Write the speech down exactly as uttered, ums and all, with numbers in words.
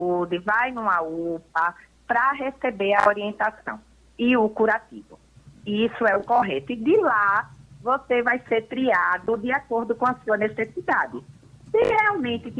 saúde, vai numa U P A para receber a orientação e o curativo. Isso é o correto. E de lá, você vai ser triado de acordo com a sua necessidade. Se realmente